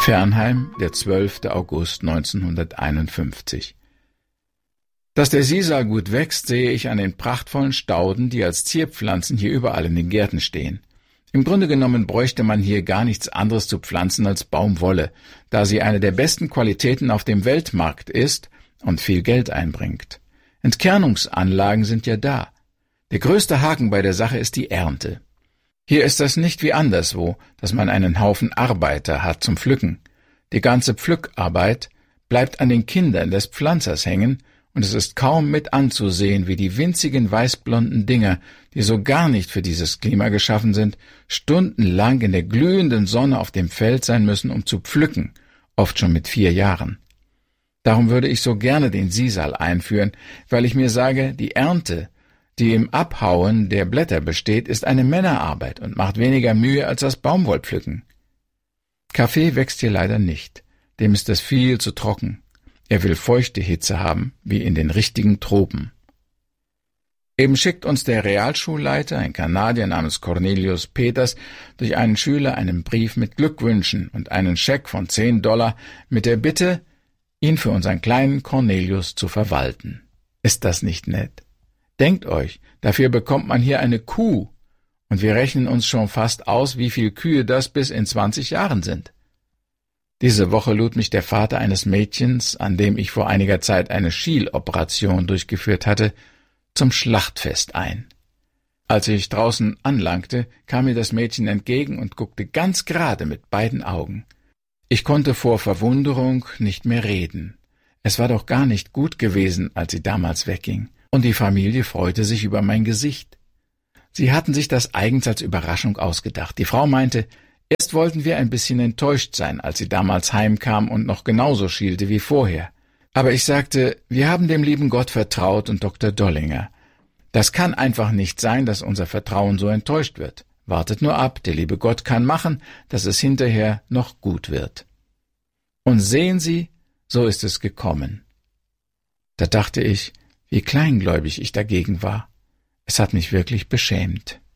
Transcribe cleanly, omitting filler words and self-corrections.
Fernheim, der 12. August 1951. Dass der Sisal gut wächst, sehe ich an den prachtvollen Stauden, die als Zierpflanzen hier überall in den Gärten stehen. Im Grunde genommen bräuchte man hier gar nichts anderes zu pflanzen als Baumwolle, da sie eine der besten Qualitäten auf dem Weltmarkt ist und viel Geld einbringt. Entkernungsanlagen sind ja da. Der größte Haken bei der Sache ist die Ernte. Hier ist das nicht wie anderswo, dass man einen Haufen Arbeiter hat zum Pflücken. Die ganze Pflückarbeit bleibt an den Kindern des Pflanzers hängen, und es ist kaum mit anzusehen, wie die winzigen weißblonden Dinger, die so gar nicht für dieses Klima geschaffen sind, stundenlang in der glühenden Sonne auf dem Feld sein müssen, um zu pflücken, oft schon mit 4 Jahren. Darum würde ich so gerne den Sisal einführen, weil ich mir sage, die Ernte, die im Abhauen der Blätter besteht, ist eine Männerarbeit und macht weniger Mühe als das Baumwollpflücken. Kaffee wächst hier leider nicht, dem ist es viel zu trocken. Er will feuchte Hitze haben, wie in den richtigen Tropen. Eben schickt uns der Realschulleiter, ein Kanadier namens Cornelius Peters, durch einen Schüler einen Brief mit Glückwünschen und einen Scheck von $10 mit der Bitte, ihn für unseren kleinen Cornelius zu verwalten. Ist das nicht nett? Denkt euch, dafür bekommt man hier eine Kuh, und wir rechnen uns schon fast aus, wie viel Kühe das bis in 20 Jahren sind. Diese Woche lud mich der Vater eines Mädchens, an dem ich vor einiger Zeit eine Schieloperation durchgeführt hatte, zum Schlachtfest ein. Als ich draußen anlangte, kam mir das Mädchen entgegen und guckte ganz gerade mit beiden Augen. Ich konnte vor Verwunderung nicht mehr reden. Es war doch gar nicht gut gewesen, als sie damals wegging, und die Familie freute sich über mein Gesicht. Sie hatten sich das eigens als Überraschung ausgedacht. Die Frau meinte, erst wollten wir ein bisschen enttäuscht sein, als sie damals heimkam und noch genauso schielte wie vorher. Aber ich sagte, wir haben dem lieben Gott vertraut und Dr. Dollinger. Das kann einfach nicht sein, dass unser Vertrauen so enttäuscht wird. Wartet nur ab, der liebe Gott kann machen, dass es hinterher noch gut wird. Und sehen Sie, so ist es gekommen. Da dachte ich, wie kleingläubig ich dagegen war. Es hat mich wirklich beschämt.